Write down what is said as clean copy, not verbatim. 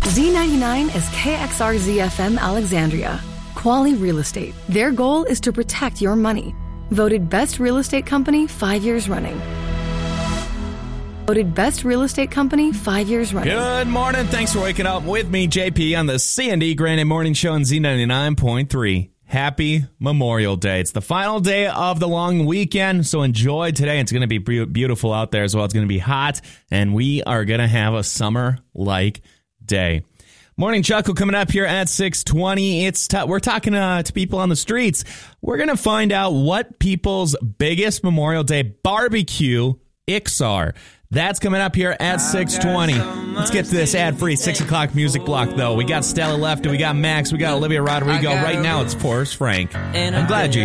Z99 is KXRZ-FM Alexandria. Quality Real Estate. Their goal is to protect your money. Voted Best Real Estate Company 5 years running. Voted Best Real Estate Company 5 years running. Good morning. Thanks for waking up with me, JP, on the C&D Granite Morning Show on Z99.3. Happy Memorial Day. It's the final day of the long weekend, so enjoy today. It's going to be beautiful out there as well. It's going to be hot, and we are going to have a summer-like day. Morning Chuckle coming up here at 6:20. We're talking to people on the streets. We're going to find out what people's biggest Memorial Day barbecue icks are. That's coming up here at 6:20. Let's get to this ad-free 6 o'clock music block, though. We got Stella Left, and we got Max, we got Olivia Rodrigo. Right now, it's Forrest Frank. I'm glad you